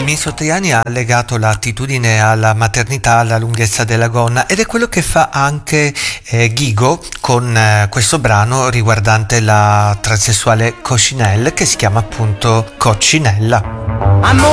ministro Tajani ha legato l'attitudine alla maternità alla lunghezza della gonna ed è quello che fa anche Ghigo con questo brano riguardante la transessuale Coccinelle che si chiama appunto Coccinella.